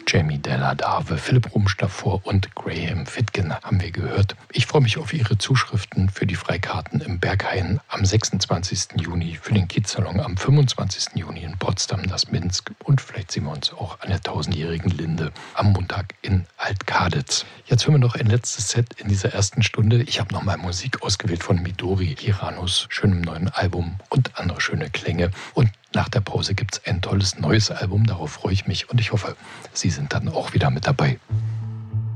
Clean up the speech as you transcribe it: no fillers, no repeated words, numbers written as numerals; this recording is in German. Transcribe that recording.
Jamie Della Dave, Philipp Rumsch davor und Graham Fitgen haben wir gehört. Ich freue mich auf Ihre Zuschriften für die Freikarten im Berghain am 26. Juni, für den Kiezsalon am 25. Juni in Potsdam, das Minsk und vielleicht sehen wir uns auch an der 1000-jährigen Linde am Montag in Alt-Kaditz. Jetzt hören wir noch ein letztes Set in dieser ersten Stunde. Ich habe nochmal Musik ausgewählt von Midori Hiranos schönem neuen Album und andere schöne Klänge. Und nach der Pause gibt es ein tolles neues Album, darauf freue ich mich und ich hoffe, Sie sind dann auch wieder mit dabei.